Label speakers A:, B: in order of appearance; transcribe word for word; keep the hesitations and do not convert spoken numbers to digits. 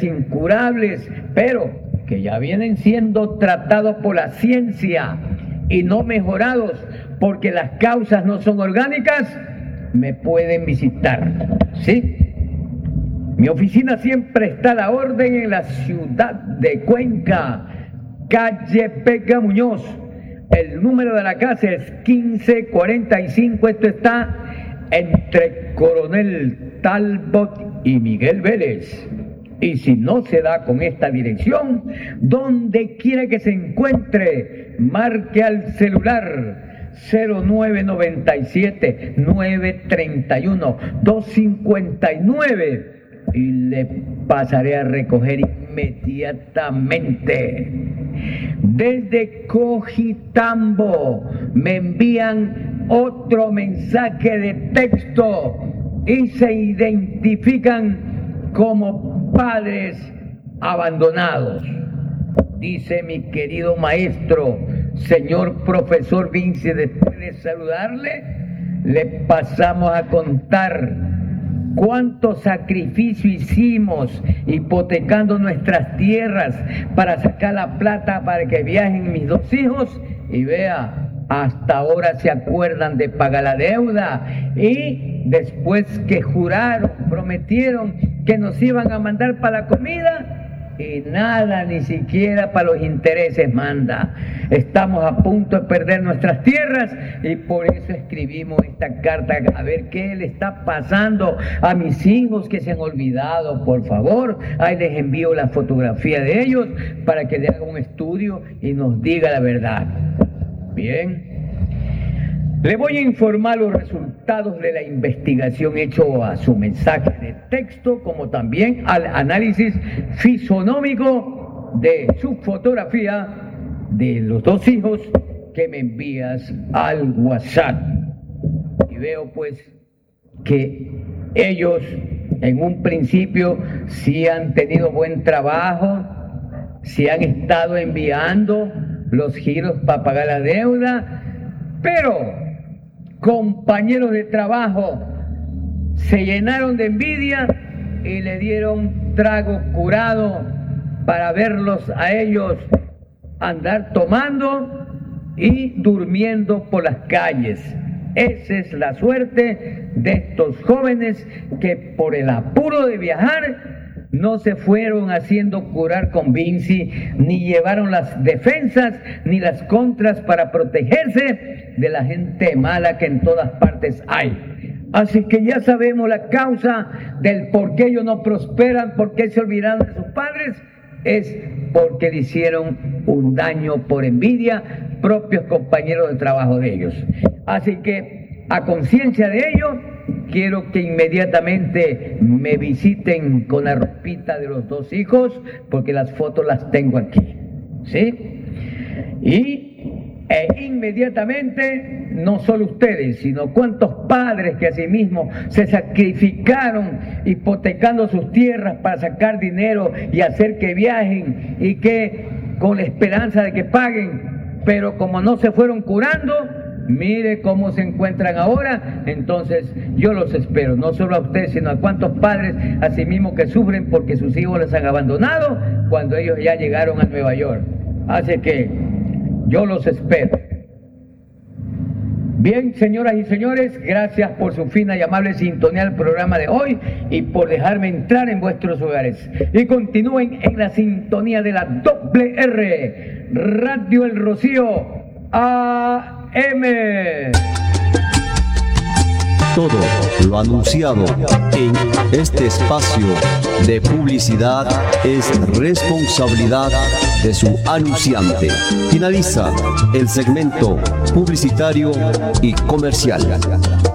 A: enfermedades incurables, pero que ya vienen siendo tratados por la ciencia y no mejorados porque las causas no son orgánicas, me pueden visitar, ¿sí? Mi oficina siempre está a la orden en la ciudad de Cuenca, calle Pega Muñoz. El número de la casa es quince cuarenta y cinco. Esto está entre Coronel Talbot y Miguel Vélez. Y si no se da con esta dirección, donde quiera que se encuentre, marque al celular cero nueve noventa y siete, nueve treinta y uno, dos cincuenta y nueve y le pasaré a recoger inmediatamente. Desde Cojitambo me envían otro mensaje de texto y se identifican como padres abandonados. Dice mi querido maestro, señor profesor Vinci, después de saludarle, le pasamos a contar cuánto sacrificio hicimos hipotecando nuestras tierras para sacar la plata para que viajen mis dos hijos, y vea, hasta ahora se acuerdan de pagar la deuda, y después que juraron, prometieron que nos iban a mandar para la comida, y nada, ni siquiera para los intereses manda. Estamos a punto de perder nuestras tierras y por eso escribimos esta carta, a ver qué le está pasando a mis hijos que se han olvidado. Por favor, ahí les envío la fotografía de ellos para que le haga un estudio y nos diga la verdad. Bien. Le voy a informar los resultados de la investigación hecho a su mensaje de texto, como también al análisis fisonómico de su fotografía de los dos hijos que me envías al WhatsApp. Y veo pues que ellos en un principio sí han tenido buen trabajo, sí han estado enviando los giros para pagar la deuda, pero compañeros de trabajo se llenaron de envidia y le dieron trago curado para verlos a ellos andar tomando y durmiendo por las calles. Esa es la suerte de estos jóvenes que por el apuro de viajar no se fueron haciendo curar con Vinci, ni llevaron las defensas ni las contras para protegerse de la gente mala que en todas partes hay. Así que ya sabemos la causa del por qué ellos no prosperan, por qué se olvidaron de sus padres, es porque le hicieron un daño por envidia propios compañeros de trabajo de ellos. Así que a conciencia de ello, quiero que inmediatamente me visiten con la ropita de los dos hijos, porque las fotos las tengo aquí, ¿sí? Y e inmediatamente, no solo ustedes, sino cuántos padres que asimismo se sacrificaron hipotecando sus tierras para sacar dinero y hacer que viajen y que con la esperanza de que paguen, pero como no se fueron curando, mire cómo se encuentran ahora. Entonces yo los espero, no solo a ustedes, sino a cuantos padres asimismo que sufren porque sus hijos les han abandonado cuando ellos ya llegaron a Nueva York. Así que yo los espero. Bien, señoras y señores, gracias por su fina y amable sintonía al programa de hoy y por dejarme entrar en vuestros hogares. Y continúen en la sintonía de la doble R, Radio El Rocío A M.
B: Todo lo anunciado en este espacio de publicidad es responsabilidad de su anunciante. Finaliza el segmento publicitario y comercial.